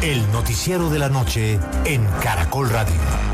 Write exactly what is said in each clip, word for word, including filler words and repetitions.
el noticiero de la noche en Caracol Radio.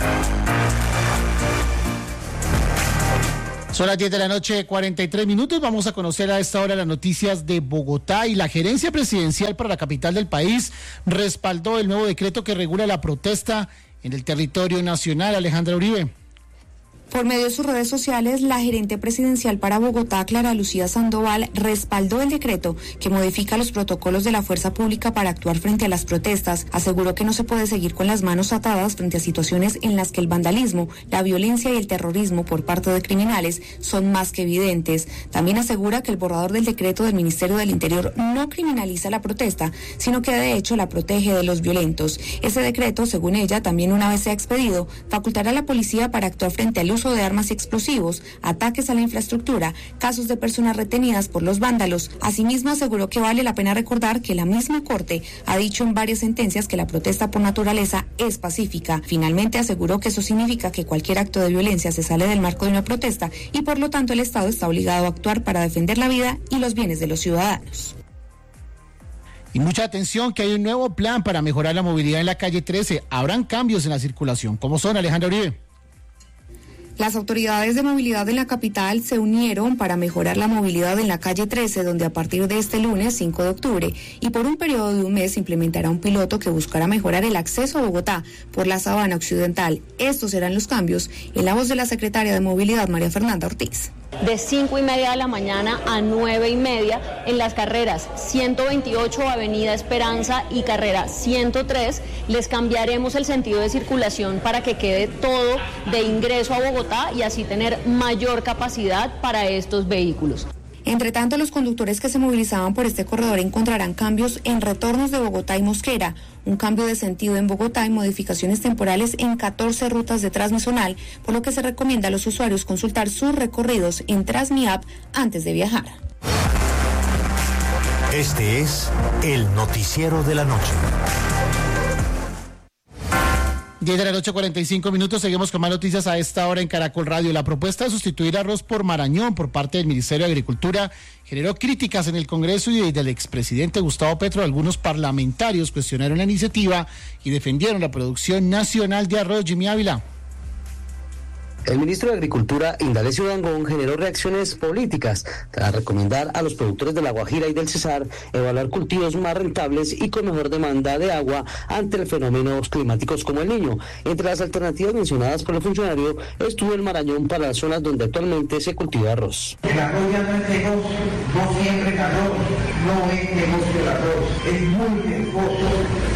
Son las diez de la noche, cuarenta y tres minutos. Vamos a conocer a esta hora las noticias de Bogotá, y la Gerencia Presidencial para la capital del país respaldó el nuevo decreto que regula la protesta en el territorio nacional. Alejandra Uribe. Por medio de sus redes sociales, la gerente presidencial para Bogotá, Clara Lucía Sandoval, respaldó el decreto que modifica los protocolos de la fuerza pública para actuar frente a las protestas. Aseguró que no se puede seguir con las manos atadas frente a situaciones en las que el vandalismo, la violencia y el terrorismo por parte de criminales son más que evidentes. También asegura que el borrador del decreto del Ministerio del Interior no criminaliza la protesta, sino que de hecho la protege de los violentos. Ese decreto, según ella, también una vez sea expedido, facultará a la policía para actuar frente al uso de armas y explosivos, ataques a la infraestructura, casos de personas retenidas por los vándalos. Asimismo, aseguró que vale la pena recordar que la misma Corte ha dicho en varias sentencias que la protesta por naturaleza es pacífica. Finalmente, aseguró que eso significa que cualquier acto de violencia se sale del marco de una protesta y por lo tanto el Estado está obligado a actuar para defender la vida y los bienes de los ciudadanos. Y mucha atención, que hay un nuevo plan para mejorar la movilidad en la calle trece. Habrán cambios en la circulación. ¿Cómo son, Alejandra Uribe? Las autoridades de movilidad en la capital se unieron para mejorar la movilidad en la calle trece, donde a partir de este lunes cinco de octubre y por un periodo de un mes se implementará un piloto que buscará mejorar el acceso a Bogotá por la Sabana Occidental. Estos serán los cambios, en la voz de la secretaria de Movilidad, María Fernanda Ortiz. De cinco y media de la mañana a nueve y media en las carreras ciento veintiocho, Avenida Esperanza, y carrera ciento tres, les cambiaremos el sentido de circulación para que quede todo de ingreso a Bogotá y así tener mayor capacidad para estos vehículos. Entre tanto, los conductores que se movilizaban por este corredor encontrarán cambios en retornos de Bogotá y Mosquera, un cambio de sentido en Bogotá y modificaciones temporales en catorce rutas de Transmisonal, por lo que se recomienda a los usuarios consultar sus recorridos en Transmiapp antes de viajar. Este es el noticiero de la noche. diez de la noche, cuarenta y cinco minutos. Seguimos con más noticias a esta hora en Caracol Radio. La propuesta de sustituir arroz por marañón por parte del Ministerio de Agricultura generó críticas en el Congreso y desde el expresidente Gustavo Petro. Algunos parlamentarios cuestionaron la iniciativa y defendieron la producción nacional de arroz. Jimmy Ávila. El ministro de Agricultura, Indalecio Dangond, generó reacciones políticas tras recomendar a los productores de La Guajira y del Cesar evaluar cultivos más rentables y con mejor demanda de agua ante fenómenos climáticos como el Niño. Entre las alternativas mencionadas por el funcionario estuvo el marañón para las zonas donde actualmente se cultiva arroz. El arroz ya no es negocio, no siembren arroz, no es negocio el arroz, es muy negocio,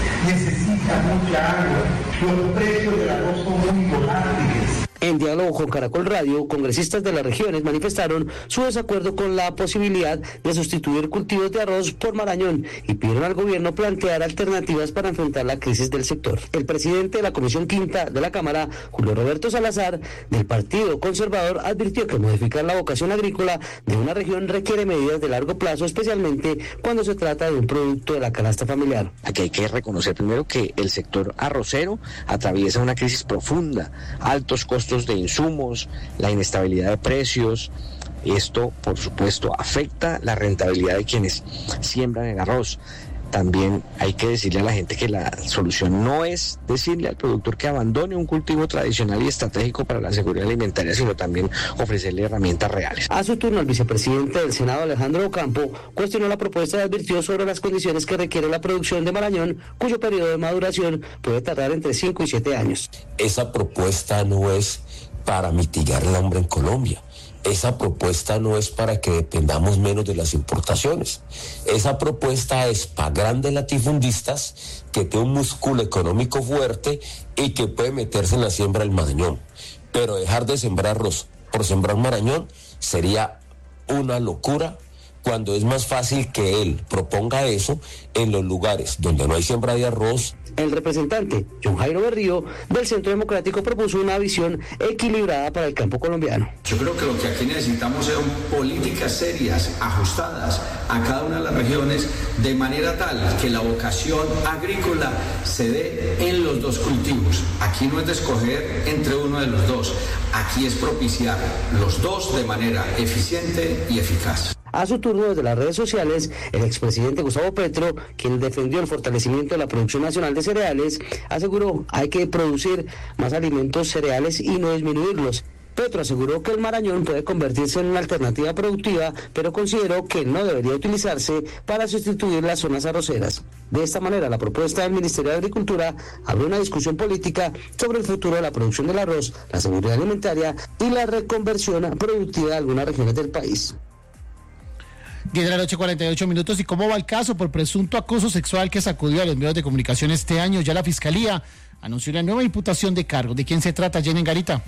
necesita mucha agua, los precios del arroz son muy volátiles. En diálogo con Caracol Radio, congresistas de las regiones manifestaron su desacuerdo con la posibilidad de sustituir cultivos de arroz por marañón y pidieron al gobierno plantear alternativas para enfrentar la crisis del sector. El presidente de la Comisión Quinta de la Cámara, Julio Roberto Salazar, del Partido Conservador, advirtió que modificar la vocación agrícola de una región requiere medidas de largo plazo, especialmente cuando se trata de un producto de la canasta familiar. Aquí hay que reconocer primero que el sector arrocero atraviesa una crisis profunda, altos costos de insumos, la inestabilidad de precios. Esto, por supuesto, afecta la rentabilidad de quienes siembran el arroz. También hay que decirle a la gente que la solución no es decirle al productor que abandone un cultivo tradicional y estratégico para la seguridad alimentaria, sino también ofrecerle herramientas reales. A su turno, el vicepresidente del Senado, Alejandro Ocampo, cuestionó la propuesta y advirtió sobre las condiciones que requiere la producción de marañón, cuyo periodo de maduración puede tardar entre cinco y siete años. Esa propuesta no es para mitigar el hambre en Colombia. Esa propuesta no es para que dependamos menos de las importaciones. Esa propuesta es para grandes latifundistas que tienen un músculo económico fuerte y que puede meterse en la siembra del marañón. Pero dejar de sembrar arroz por sembrar marañón sería una locura, cuando es más fácil que él proponga eso en los lugares donde no hay siembra de arroz. El representante, John Jairo Berrío, del Centro Democrático, propuso una visión equilibrada para el campo colombiano. Yo creo que lo que aquí necesitamos son políticas serias, ajustadas a cada una de las regiones, de manera tal que la vocación agrícola se dé en los dos cultivos. Aquí no es de escoger entre uno de los dos, aquí es propiciar los dos de manera eficiente y eficaz. A su turno, desde las redes sociales, el expresidente Gustavo Petro, quien defendió el fortalecimiento de la producción nacional de cereales, aseguró hay que producir más alimentos cereales y no disminuirlos. Petro aseguró que el Marañón puede convertirse en una alternativa productiva, pero consideró que no debería utilizarse para sustituir las zonas arroceras. De esta manera, la propuesta del Ministerio de Agricultura abre una discusión política sobre el futuro de la producción del arroz, la seguridad alimentaria y la reconversión productiva de algunas regiones del país. diez de la noche, cuarenta y ocho minutos. ¿Y cómo va el caso por presunto acoso sexual que sacudió a los medios de comunicación este año? Ya la Fiscalía anunció una nueva imputación de cargos. ¿De quién se trata, Jenny Garita?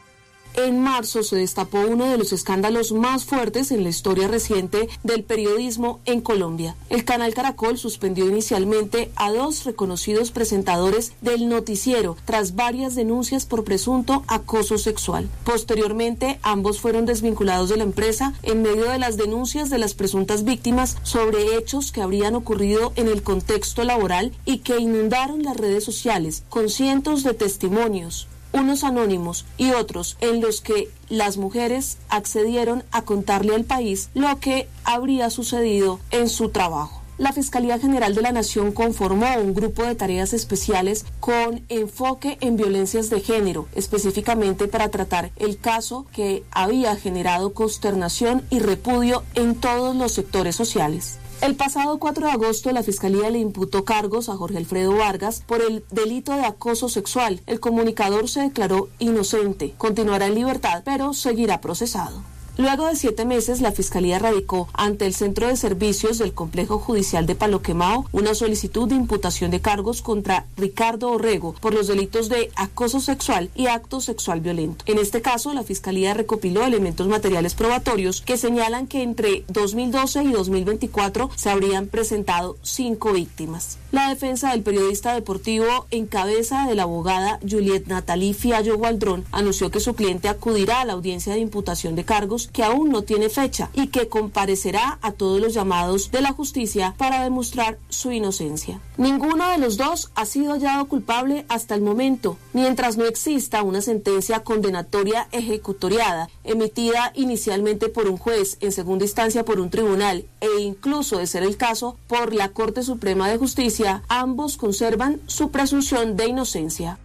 En marzo se destapó uno de los escándalos más fuertes en la historia reciente del periodismo en Colombia. El canal Caracol suspendió inicialmente a dos reconocidos presentadores del noticiero tras varias denuncias por presunto acoso sexual. Posteriormente, ambos fueron desvinculados de la empresa en medio de las denuncias de las presuntas víctimas sobre hechos que habrían ocurrido en el contexto laboral y que inundaron las redes sociales con cientos de testimonios, unos anónimos y otros en los que las mujeres accedieron a contarle al país lo que habría sucedido en su trabajo. La Fiscalía General de la Nación conformó un grupo de tareas especiales con enfoque en violencias de género, específicamente para tratar el caso que había generado consternación y repudio en todos los sectores sociales. El pasado cuatro de agosto, la Fiscalía le imputó cargos a Jorge Alfredo Vargas por el delito de acoso sexual. El comunicador se declaró inocente, continuará en libertad, pero seguirá procesado. Luego de siete meses, la Fiscalía radicó ante el Centro de Servicios del Complejo Judicial de Palo Quemao una solicitud de imputación de cargos contra Ricardo Orrego por los delitos de acoso sexual y acto sexual violento. En este caso, la Fiscalía recopiló elementos materiales probatorios que señalan que entre dos mil doce y dos mil veinticuatro se habrían presentado cinco víctimas. La defensa del periodista deportivo, en cabeza de la abogada Juliet Natalie Fiallo Gualdrón, anunció que su cliente acudirá a la audiencia de imputación de cargos que aún no tiene fecha y que comparecerá a todos los llamados de la justicia para demostrar su inocencia. Ninguno de los dos ha sido hallado culpable hasta el momento, mientras no exista una sentencia condenatoria ejecutoriada, emitida inicialmente por un juez, en segunda instancia por un tribunal e incluso, de ser el caso, por la Corte Suprema de Justicia. Ambos conservan su presunción de inocencia.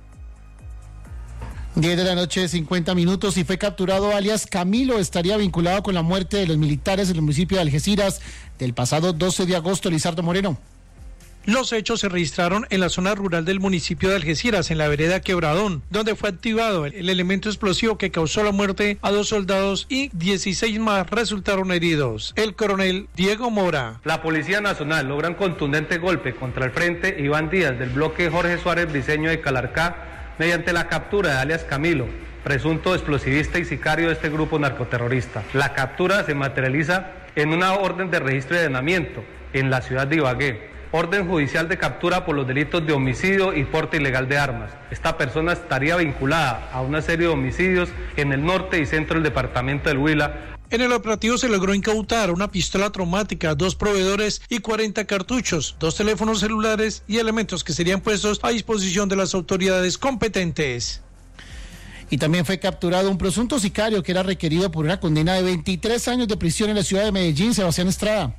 diez de la noche, cincuenta minutos, y fue capturado alias Camilo. Estaría vinculado con la muerte de los militares en el municipio de Algeciras del pasado doce de agosto. Lizardo Moreno. Los hechos se registraron en la zona rural del municipio de Algeciras, en la vereda Quebradón, donde fue activado el elemento explosivo que causó la muerte a dos soldados y dieciséis más resultaron heridos. El coronel Diego Mora. La Policía Nacional logra un contundente golpe contra el frente Iván Díaz del bloque Jorge Suárez Briceño de Calarcá, mediante la captura de alias Camilo, presunto explosivista y sicario de este grupo narcoterrorista. La captura se materializa en una orden de registro y allanamiento en la ciudad de Ibagué, orden judicial de captura por los delitos de homicidio y porte ilegal de armas. Esta persona estaría vinculada a una serie de homicidios en el norte y centro del departamento del Huila. En el operativo se logró incautar una pistola traumática, dos proveedores y cuarenta cartuchos, dos teléfonos celulares y elementos que serían puestos a disposición de las autoridades competentes. Y también fue capturado un presunto sicario que era requerido por una condena de veintitrés años de prisión en la ciudad de Medellín. Sebastián Estrada.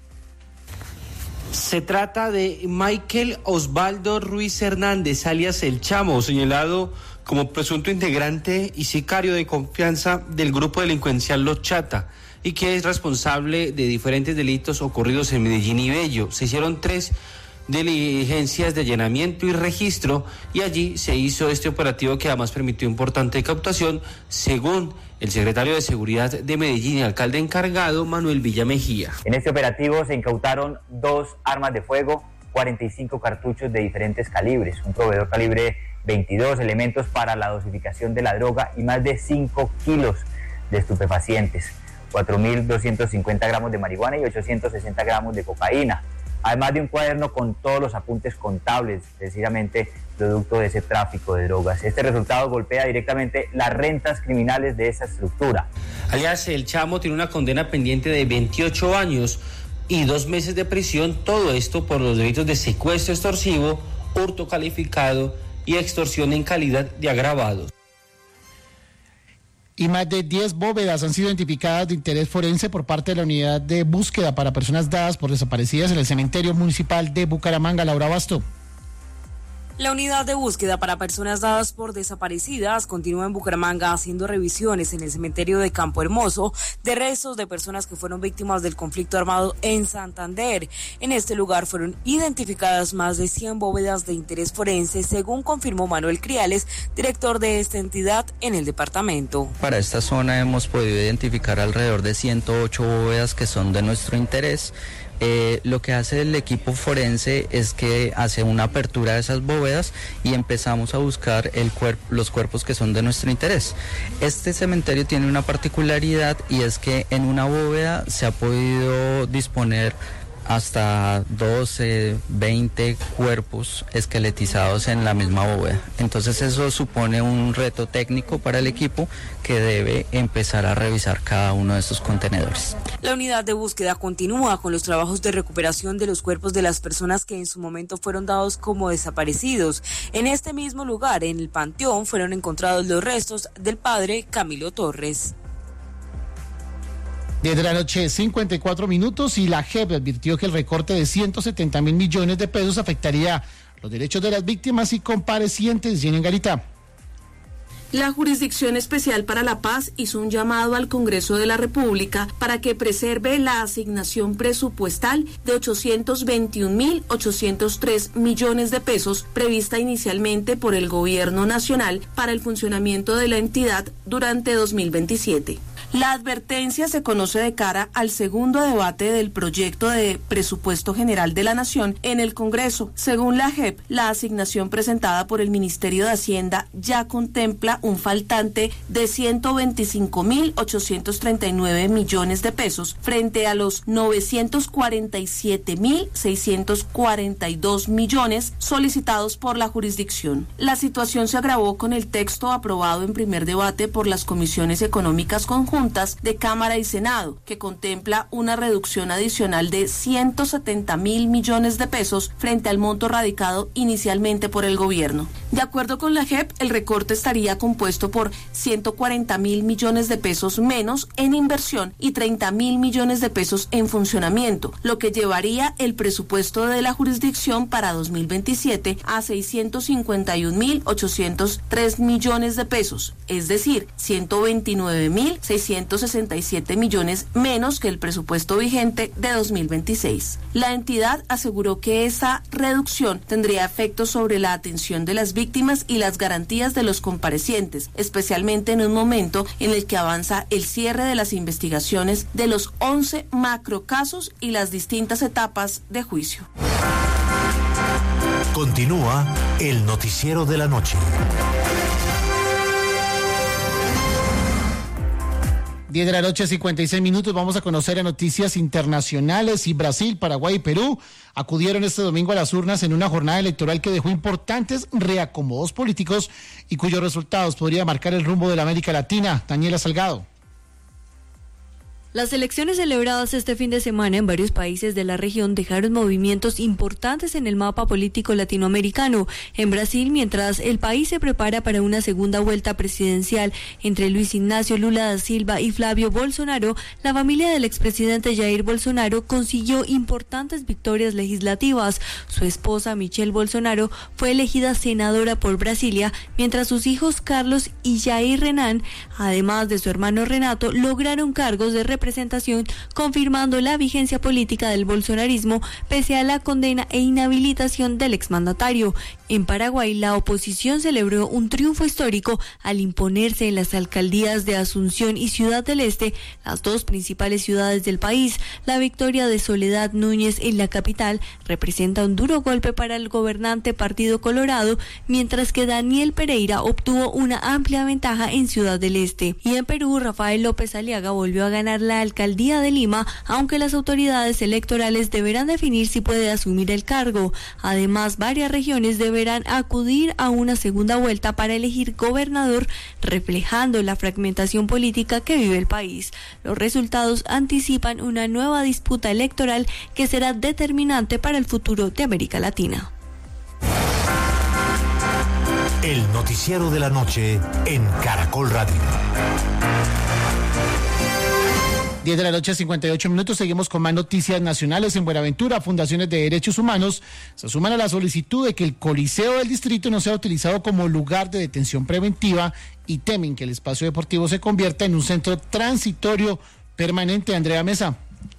Se trata de Michael Osvaldo Ruiz Hernández, alias El Chamo, señalado como presunto integrante y sicario de confianza del grupo delincuencial Los Chata, y que es responsable de diferentes delitos ocurridos en Medellín y Bello. Se hicieron tres diligencias de allanamiento y registro, y allí se hizo este operativo que además permitió importante incautación, según el secretario de Seguridad de Medellín y alcalde encargado, Manuel Villamejía. En este operativo se incautaron dos armas de fuego, cuarenta y cinco cartuchos de diferentes calibres, un proveedor calibre veintidós, elementos para la dosificación de la droga y más de cinco kilos de estupefacientes, cuatro mil doscientos cincuenta gramos de marihuana y ochocientos sesenta gramos de cocaína, además de un cuaderno con todos los apuntes contables, precisamente producto de ese tráfico de drogas. Este resultado golpea directamente las rentas criminales de esa estructura. Alias El Chamo tiene una condena pendiente de veintiocho años y dos meses de prisión, todo esto por los delitos de secuestro extorsivo, hurto calificado y extorsión en calidad de agravados. Y más de diez bóvedas han sido identificadas de interés forense por parte de la unidad de búsqueda para personas dadas por desaparecidas en el cementerio municipal de Bucaramanga. Laura Basto. La unidad de búsqueda para personas dadas por desaparecidas continúa en Bucaramanga haciendo revisiones en el cementerio de Campo Hermoso de restos de personas que fueron víctimas del conflicto armado en Santander. En este lugar fueron identificadas más de cien bóvedas de interés forense, según confirmó Manuel Criales, director de esta entidad en el departamento. Para esta zona hemos podido identificar alrededor de ciento ocho bóvedas que son de nuestro interés. Eh, lo que hace el equipo forense es que hace una apertura de esas bóvedas y empezamos a buscar el cuerp- los cuerpos que son de nuestro interés. Este cementerio tiene una particularidad y es que en una bóveda se ha podido disponer hasta doce, veinte cuerpos esqueletizados en la misma bóveda. Entonces eso supone un reto técnico para el equipo que debe empezar a revisar cada uno de estos contenedores. La unidad de búsqueda continúa con los trabajos de recuperación de los cuerpos de las personas que en su momento fueron dados como desaparecidos. En este mismo lugar, en el Panteón, fueron encontrados los restos del padre Camilo Torres. diez de la noche, cincuenta y cuatro minutos, y la J E P advirtió que el recorte de ciento setenta mil millones de pesos afectaría los derechos de las víctimas y comparecientes. Jenny Garita. La Jurisdicción Especial para la Paz hizo un llamado al Congreso de la República para que preserve la asignación presupuestal de ochocientos veintiún mil ochocientos tres millones de pesos prevista inicialmente por el Gobierno Nacional para el funcionamiento de la entidad durante dos mil veintisiete. La advertencia se conoce de cara al segundo debate del proyecto de presupuesto general de la Nación en el Congreso. Según la J E P, la asignación presentada por el Ministerio de Hacienda ya contempla un faltante de ciento veinticinco mil ochocientos treinta y nueve millones de pesos frente a los novecientos cuarenta y siete mil seiscientos cuarenta y dos millones solicitados por la jurisdicción. La situación se agravó con el texto aprobado en primer debate por las comisiones económicas conjuntas de Cámara y Senado, que contempla una reducción adicional de ciento setenta mil millones de pesos frente al monto radicado inicialmente por el gobierno. De acuerdo con la J E P, el recorte estaría compuesto por ciento cuarenta mil millones de pesos menos en inversión y treinta mil millones de pesos en funcionamiento, lo que llevaría el presupuesto de la jurisdicción para dos mil veintisiete a seiscientos cincuenta y un mil ochocientos tres millones de pesos, es decir, ciento veintinueve mil seiscientos sesenta y siete millones menos que el presupuesto vigente de dos mil veintiséis. La entidad aseguró que esa reducción tendría efectos sobre la atención de las víctimas y las garantías de los comparecientes, especialmente en un momento en el que avanza el cierre de las investigaciones de los once macrocasos y las distintas etapas de juicio. Continúa el noticiero de la noche. diez de la noche, cincuenta y seis minutos. Vamos a conocer a noticias internacionales. Y Brasil, Paraguay y Perú acudieron este domingo a las urnas en una jornada electoral que dejó importantes reacomodos políticos y cuyos resultados podría marcar el rumbo de la América Latina. Daniela Salgado. Las elecciones celebradas este fin de semana en varios países de la región dejaron movimientos importantes en el mapa político latinoamericano. En Brasil, mientras el país se prepara para una segunda vuelta presidencial entre Luis Ignacio Lula da Silva y Flavio Bolsonaro, la familia del expresidente Jair Bolsonaro consiguió importantes victorias legislativas. Su esposa Michelle Bolsonaro fue elegida senadora por Brasilia, mientras sus hijos Carlos y Jair Renan, además de su hermano Renato, lograron cargos de representación presentación confirmando la vigencia política del bolsonarismo pese a la condena e inhabilitación del exmandatario. En Paraguay, la oposición celebró un triunfo histórico al imponerse en las alcaldías de Asunción y Ciudad del Este, las dos principales ciudades del país. La victoria de Soledad Núñez en la capital representa un duro golpe para el gobernante Partido Colorado, mientras que Daniel Pereira obtuvo una amplia ventaja en Ciudad del Este. Y en Perú, Rafael López Aliaga volvió a ganar la alcaldía de Lima, aunque las autoridades electorales deberán definir si puede asumir el cargo. Además, varias regiones deberán acudir a una segunda vuelta para elegir gobernador, reflejando la fragmentación política que vive el país. Los resultados anticipan una nueva disputa electoral que será determinante para el futuro de América Latina. el noticiero de la noche en Caracol Radio. diez de la noche, cincuenta y ocho minutos. Seguimos con más noticias nacionales. En Buenaventura, fundaciones de derechos humanos se suman a la solicitud de que el Coliseo del Distrito no sea utilizado como lugar de detención preventiva y temen que el espacio deportivo se convierta en un centro transitorio permanente. Andrea Mesa.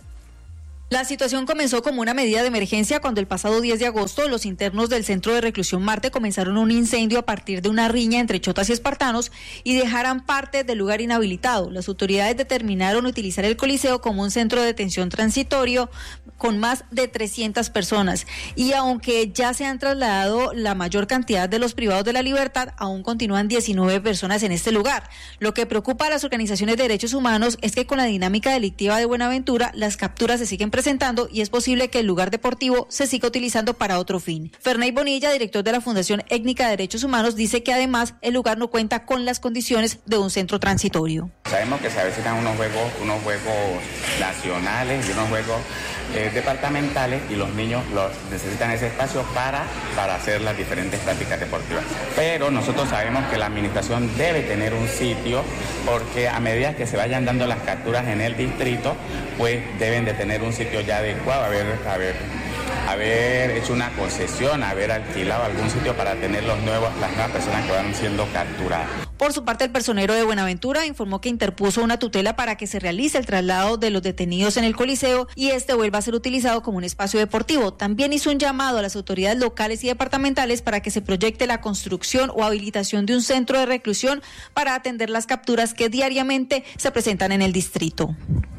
La situación comenzó como una medida de emergencia cuando el pasado diez de agosto los internos del Centro de Reclusión Marte comenzaron un incendio a partir de una riña entre chotas y espartanos y dejaran parte del lugar inhabilitado. Las autoridades determinaron utilizar el Coliseo como un centro de detención transitorio con más de trescientas personas. Y aunque ya se han trasladado la mayor cantidad de los privados de la libertad, aún continúan diecinueve personas en este lugar. Lo que preocupa a las organizaciones de derechos humanos es que con la dinámica delictiva de Buenaventura, las capturas se siguen presentando presentando y es posible que el lugar deportivo se siga utilizando para otro fin. Ferney Bonilla, director de la Fundación Étnica de Derechos Humanos, dice que además el lugar no cuenta con las condiciones de un centro transitorio. Sabemos que se avecinan unos juegos, unos juegos nacionales y unos juegos eh, departamentales y los niños los necesitan ese espacio para, para hacer las diferentes prácticas deportivas. Pero nosotros sabemos que la administración debe tener un sitio porque a medida que se vayan dando las capturas en el distrito, pues deben de tener un sitio ya adecuado, haber, haber, haber hecho una concesión, haber alquilado algún sitio para tener los nuevos, las nuevas personas que van siendo capturadas. Por su parte, el personero de Buenaventura informó que interpuso una tutela para que se realice el traslado de los detenidos en el Coliseo y este vuelva a ser utilizado como un espacio deportivo. También hizo un llamado a las autoridades locales y departamentales para que se proyecte la construcción o habilitación de un centro de reclusión para atender las capturas que diariamente se presentan en el distrito.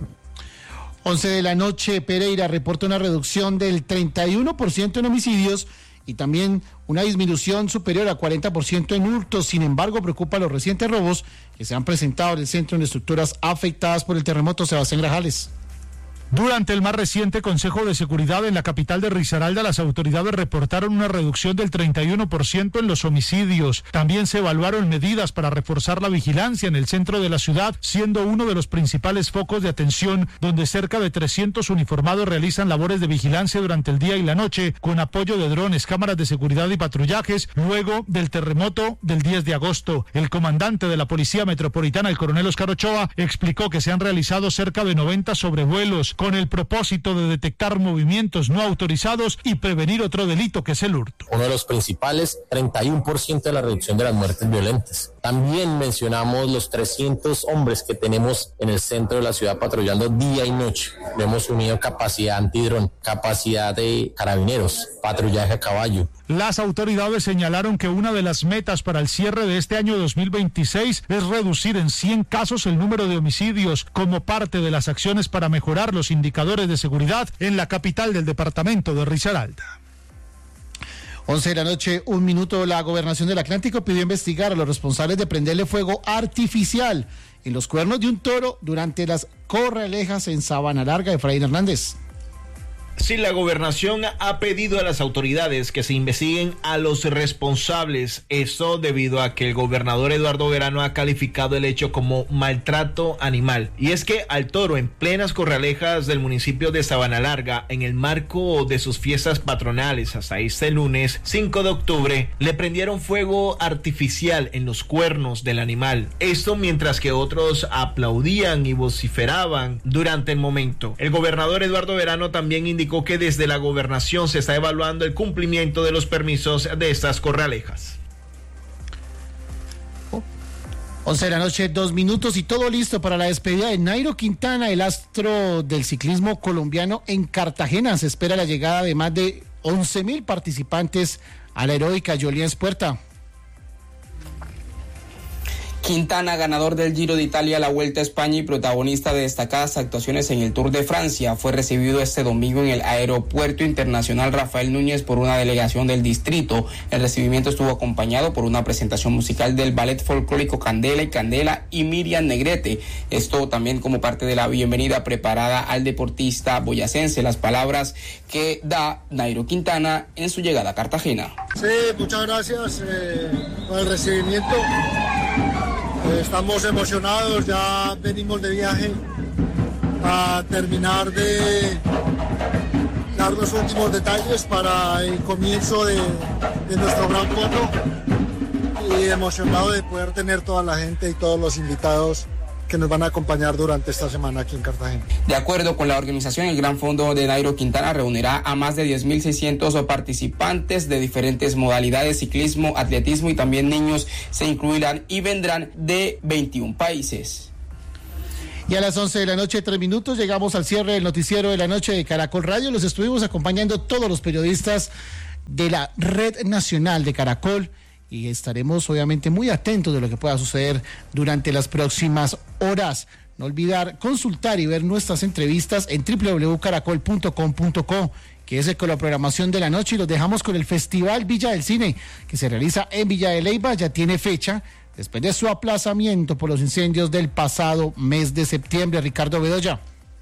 once de la noche, Pereira reporta una reducción del treinta y uno por ciento en homicidios y también una disminución superior a cuarenta por ciento en hurtos. Sin embargo, preocupa los recientes robos que se han presentado en el centro en estructuras afectadas por el terremoto. Sebastián Grajales. Durante el más reciente Consejo de Seguridad en la capital de Risaralda, las autoridades reportaron una reducción del treinta y uno por ciento en los homicidios. También se evaluaron medidas para reforzar la vigilancia en el centro de la ciudad, siendo uno de los principales focos de atención, donde cerca de trescientos uniformados realizan labores de vigilancia durante el día y la noche, con apoyo de drones, cámaras de seguridad y patrullajes, luego del terremoto del diez de agosto. El comandante de la Policía Metropolitana, el coronel Oscar Ochoa, explicó que se han realizado cerca de noventa sobrevuelos, con el propósito de detectar movimientos no autorizados y prevenir otro delito que es el hurto. Uno de los principales, treinta y uno por ciento de la reducción de las muertes violentas. También mencionamos los trescientos hombres que tenemos en el centro de la ciudad patrullando día y noche. Le hemos unido capacidad antidrón, capacidad de carabineros, patrullaje a caballo. Las autoridades señalaron que una de las metas para el cierre de este año dos mil veintiséis es reducir en cien casos el número de homicidios como parte de las acciones para mejorar los indicadores de seguridad en la capital del departamento de Risaralda. once de la noche, un minuto. La Gobernación del Atlántico pidió investigar a los responsables de prenderle fuego artificial en los cuernos de un toro durante las corralejas en Sabana Larga. de Efraín Hernández. Sí, la gobernación ha pedido a las autoridades que se investiguen a los responsables. Eso debido a que el gobernador Eduardo Verano ha calificado el hecho como maltrato animal. Y es que al toro en plenas corralejas del municipio de Sabana Larga, en el marco de sus fiestas patronales hasta este lunes cinco de octubre, le prendieron fuego artificial en los cuernos del animal. Esto mientras que otros aplaudían y vociferaban durante el momento. El gobernador Eduardo Verano también indicó que desde la gobernación se está evaluando el cumplimiento de los permisos de estas corralejas. once de la noche, dos minutos y todo listo para la despedida de Nairo Quintana, el astro del ciclismo colombiano en Cartagena. Se espera la llegada de más de once mil participantes a la heroica Joliens Puerta. Quintana, ganador del Giro de Italia, la Vuelta a España y protagonista de destacadas actuaciones en el Tour de Francia, fue recibido este domingo en el Aeropuerto Internacional Rafael Núñez por una delegación del distrito. El recibimiento estuvo acompañado por una presentación musical del ballet folclórico Candela y Candela y Miriam Negrete. Esto también como parte de la bienvenida preparada al deportista boyacense. Las palabras que da Nairo Quintana en su llegada a Cartagena. Sí, muchas gracias eh, por el recibimiento. Estamos emocionados, ya venimos de viaje a terminar de dar los últimos detalles para el comienzo de, de nuestro gran fondo y emocionado de poder tener toda la gente y todos los invitados que nos van a acompañar durante esta semana aquí en Cartagena. De acuerdo con la organización, el Gran Fondo de Nairo Quintana reunirá a más de diez mil seiscientos participantes de diferentes modalidades, ciclismo, atletismo y también niños se incluirán y vendrán de veintiún países. Y a las once de la noche, tres minutos, llegamos al cierre del noticiero de la noche de Caracol Radio. Los estuvimos acompañando todos los periodistas de la Red Nacional de Caracol y estaremos obviamente muy atentos de lo que pueda suceder durante las próximas horas. No olvidar consultar y ver nuestras entrevistas en doble u doble u doble u punto caracol punto com punto co, que es con la programación de la noche, y los dejamos con el Festival Villa del Cine, que se realiza en Villa de Leyva, ya tiene fecha, después de su aplazamiento por los incendios del pasado mes de septiembre. Ricardo Bedoya.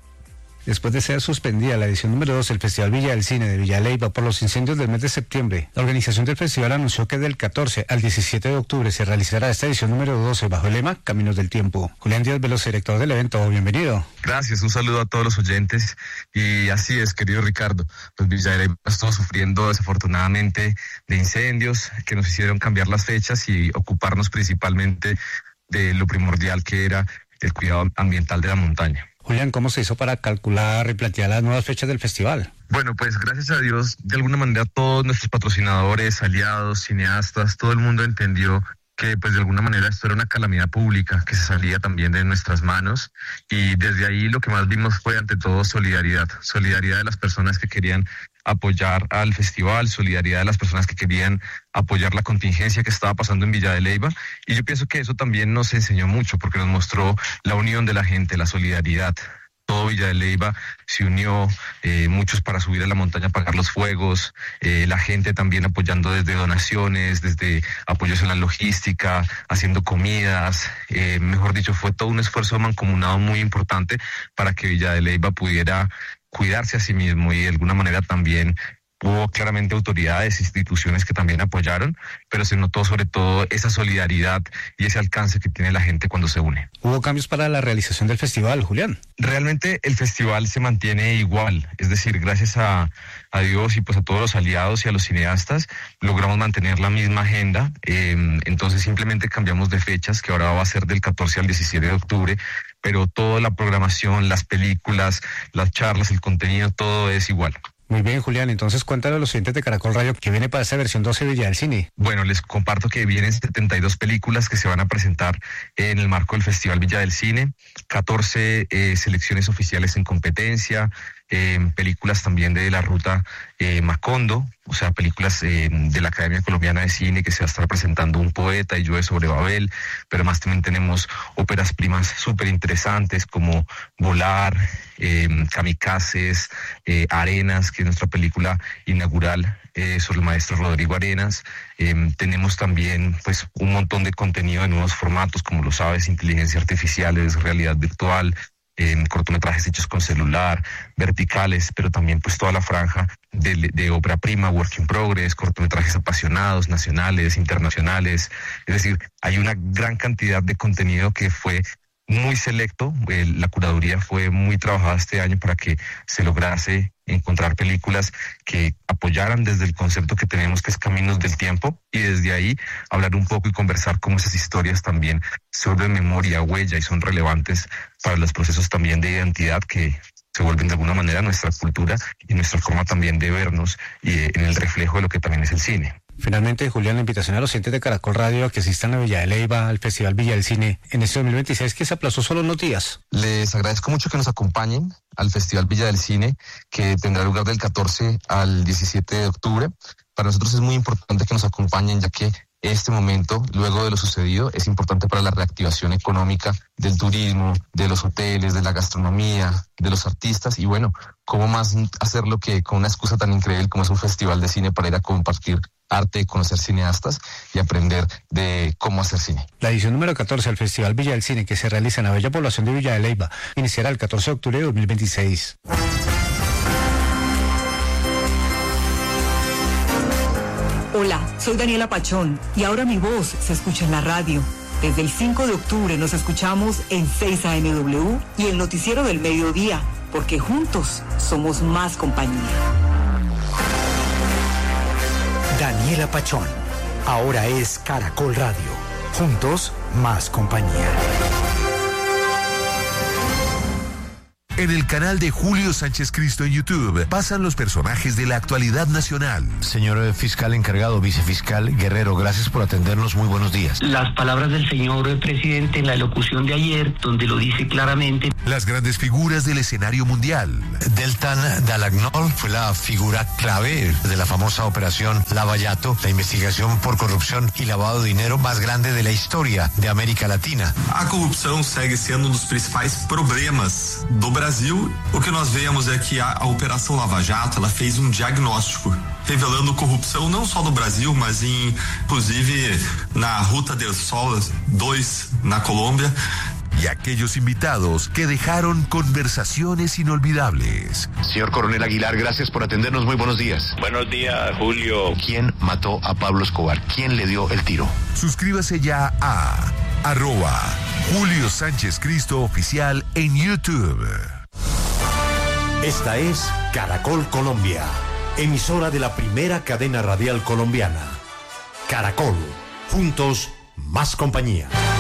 Después de ser suspendida la edición número dos del Festival Villa del Cine de Villa de Leyva por los incendios del mes de septiembre, la organización del festival anunció que del catorce al diecisiete de octubre se realizará esta edición número doce bajo el lema Caminos del Tiempo. Julián Díaz Veloz, director del evento, bienvenido. Gracias, un saludo a todos los oyentes. Y así es, querido Ricardo, pues Villa de Leyva estuvo sufriendo desafortunadamente de incendios que nos hicieron cambiar las fechas y ocuparnos principalmente de lo primordial que era el cuidado ambiental de la montaña. Julián, ¿cómo se hizo para calcular y plantear las nuevas fechas del festival? Bueno, pues gracias a Dios, de alguna manera todos nuestros patrocinadores, aliados, cineastas, todo el mundo entendió que pues de alguna manera esto era una calamidad pública que se salía también de nuestras manos, y desde ahí lo que más vimos fue ante todo solidaridad, solidaridad de las personas que querían apoyar al festival, solidaridad de las personas que querían apoyar la contingencia que estaba pasando en Villa de Leyva, y yo pienso que eso también nos enseñó mucho porque nos mostró la unión de la gente, la solidaridad. Todo Villa de Leyva se unió, eh, muchos para subir a la montaña a apagar los fuegos, eh, la gente también apoyando desde donaciones, desde apoyos en la logística, haciendo comidas, eh, mejor dicho, fue todo un esfuerzo mancomunado muy importante para que Villa de Leyva pudiera cuidarse a sí mismo, y de alguna manera también hubo claramente autoridades, instituciones que también apoyaron, pero se notó sobre todo esa solidaridad y ese alcance que tiene la gente cuando se une. ¿Hubo cambios para la realización del festival, Julián? Realmente el festival se mantiene igual, es decir, gracias a, a Dios y pues a todos los aliados y a los cineastas, logramos mantener la misma agenda, eh, entonces simplemente cambiamos de fechas, que ahora va a ser del catorce al diecisiete de octubre, pero toda la programación, las películas, las charlas, el contenido, todo es igual. Muy bien, Julián, entonces cuéntale a los oyentes de Caracol Radio que viene para esta versión doce de Villa del Cine. Bueno, les comparto que vienen setenta y dos películas que se van a presentar en el marco del Festival Villa del Cine, catorce eh, selecciones oficiales en competencia, eh, películas también de la ruta eh, Macondo, o sea, películas eh, de la Academia Colombiana de Cine, que se va a estar presentando Un poeta y Llueve sobre Babel, pero más también tenemos óperas primas súper interesantes como Volar, eh, Kamikazes, eh, Arenas, que es nuestra película inaugural eh, sobre el maestro Rodrigo Arenas. Eh, tenemos también pues un montón de contenido de nuevos formatos, como lo sabes, inteligencia artificial, realidad virtual, en cortometrajes hechos con celular, verticales, pero también pues toda la franja de, de obra prima, work in progress, cortometrajes apasionados, nacionales, internacionales. Es decir, hay una gran cantidad de contenido que fue muy selecto. Eh, la curaduría fue muy trabajada este año para que se lograse encontrar películas que apoyaran desde el concepto que tenemos, que es Caminos del Tiempo, y desde ahí hablar un poco y conversar cómo esas historias también sobre memoria, huella, y son relevantes para los procesos también de identidad que se vuelven de alguna manera nuestra cultura y nuestra forma también de vernos, y eh, en el reflejo de lo que también es el cine. Finalmente, Julián, la invitación a los oyentes de Caracol Radio a que asistan a Villa de Leyva, al Festival Villa del Cine, en este dos mil veintiséis, que se aplazó solo unos días. Les agradezco mucho que nos acompañen al Festival Villa del Cine, que tendrá lugar del catorce al diecisiete de octubre. Para nosotros es muy importante que nos acompañen, ya que este momento, luego de lo sucedido, es importante para la reactivación económica del turismo, de los hoteles, de la gastronomía, de los artistas, y bueno, ¿cómo más hacerlo que con una excusa tan increíble como es un festival de cine para ir a compartir arte, conocer cineastas y aprender de cómo hacer cine? La edición número catorce del Festival Villa del Cine, que se realiza en la bella población de Villa de Leyva, iniciará el catorce de octubre de dos mil veintiséis. Hola, soy Daniela Pachón y ahora mi voz se escucha en la radio. Desde el cinco de octubre nos escuchamos en seis A M W y el noticiero del mediodía, porque juntos somos más compañía. Daniela Pachón, ahora es Caracol Radio. Juntos, más compañía. En el canal de Julio Sánchez Cristo en YouTube pasan los personajes de la actualidad nacional. Señor fiscal encargado, vicefiscal Guerrero, gracias por atendernos. Muy buenos días. Las palabras del señor presidente en la elocución de ayer, donde lo dice claramente. Las grandes figuras del escenario mundial. Deltan Dalagnol fue la figura clave de la famosa operación Lava Jato, la investigación por corrupción y lavado de dinero más grande de la historia de América Latina. A corrupção segue sendo um dos principais problemas do Brasil. O que nós vemos é que a, a Operação Lava Jato, ela fez um diagnóstico revelando corrupção não só no Brasil, mas em, inclusive na Ruta del Sol dois na Colômbia. Y aquellos invitados que dejaron conversaciones inolvidables. Señor Coronel Aguilar, gracias por atendernos. Muy buenos días. Buenos días, Julio. ¿Quién mató a Pablo Escobar? ¿Quién le dio el tiro? Suscríbase ya a arroba Julio Sánchez Cristo Oficial en YouTube. Esta es Caracol Colombia, emisora de la primera cadena radial colombiana. Caracol, juntos, más compañía.